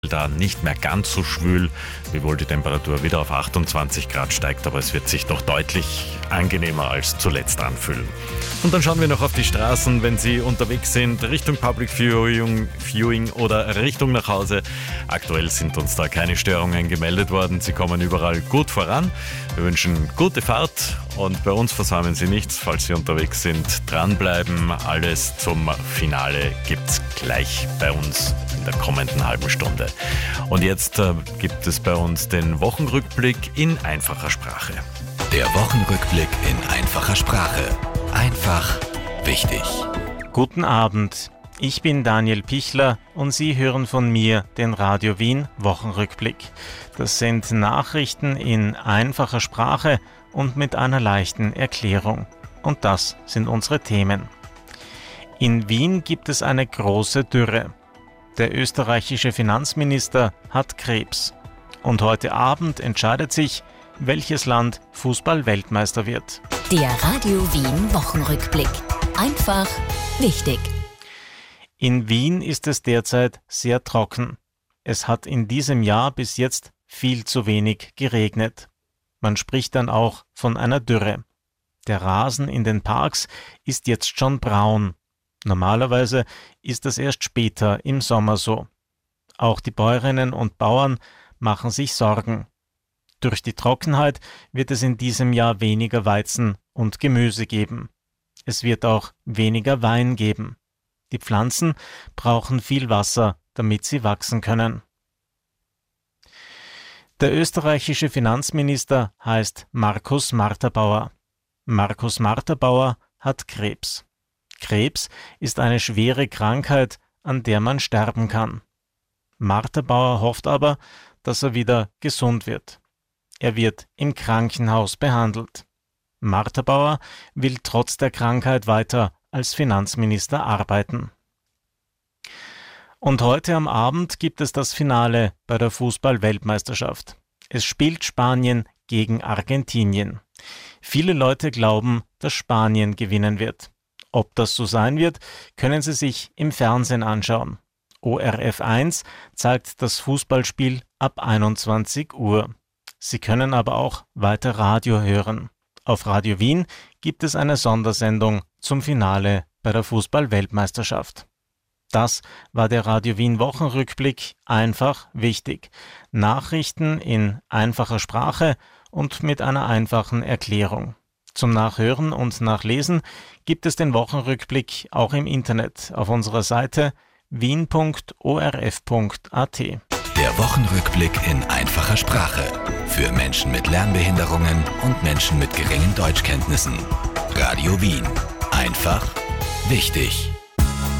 da nicht mehr ganz so schwül, wiewohl die Temperatur wieder auf 28 Grad steigt, aber es wird sich doch deutlich angenehmer als zuletzt anfühlen. Und dann schauen wir noch auf die Straßen, wenn Sie unterwegs sind, Richtung Public Viewing oder Richtung nach Hause. Aktuell sind uns da keine Störungen gemeldet worden. Sie kommen überall gut voran. Wir wünschen gute Fahrt und bei uns versäumen Sie nichts, falls Sie unterwegs sind. Dranbleiben, alles zum Finale gibt's gleich bei uns in der kommenden halben Stunde. Und jetzt gibt es bei uns den Wochenrückblick in einfacher Sprache. Der Wochenrückblick in einfacher Sprache. Einfach wichtig. Guten Abend, ich bin Daniel Pichler und Sie hören von mir den Radio Wien Wochenrückblick. Das sind Nachrichten in einfacher Sprache und mit einer leichten Erklärung. Und das sind unsere Themen. In Wien gibt es eine große Dürre. Der österreichische Finanzminister hat Krebs. Und heute Abend entscheidet sich, welches Land Fußball-Weltmeister wird. Der Radio Wien Wochenrückblick. Einfach wichtig. In Wien ist es derzeit sehr trocken. Es hat in diesem Jahr bis jetzt viel zu wenig geregnet. Man spricht dann auch von einer Dürre. Der Rasen in den Parks ist jetzt schon braun. Normalerweise ist das erst später im Sommer so. Auch die Bäuerinnen und Bauern machen sich Sorgen. Durch die Trockenheit wird es in diesem Jahr weniger Weizen und Gemüse geben. Es wird auch weniger Wein geben. Die Pflanzen brauchen viel Wasser, damit sie wachsen können. Der österreichische Finanzminister heißt Markus Marterbauer. Markus Marterbauer hat Krebs. Krebs ist eine schwere Krankheit, an der man sterben kann. Marterbauer hofft aber, dass er wieder gesund wird. Er wird im Krankenhaus behandelt. Marterbauer will trotz der Krankheit weiter als Finanzminister arbeiten. Und heute am Abend gibt es das Finale bei der Fußball-Weltmeisterschaft. Es spielt Spanien gegen Argentinien. Viele Leute glauben, dass Spanien gewinnen wird. Ob das so sein wird, können Sie sich im Fernsehen anschauen. ORF 1 zeigt das Fußballspiel ab 21 Uhr. Sie können aber auch weiter Radio hören. Auf Radio Wien gibt es eine Sondersendung zum Finale bei der Fußball-Weltmeisterschaft. Das war der Radio Wien Wochenrückblick, einfach wichtig. Nachrichten in einfacher Sprache und mit einer einfachen Erklärung. Zum Nachhören und Nachlesen gibt es den Wochenrückblick auch im Internet auf unserer Seite wien.orf.at. Der Wochenrückblick in einfacher Sprache. Für Menschen mit Lernbehinderungen und Menschen mit geringen Deutschkenntnissen. Radio Wien. Einfach wichtig.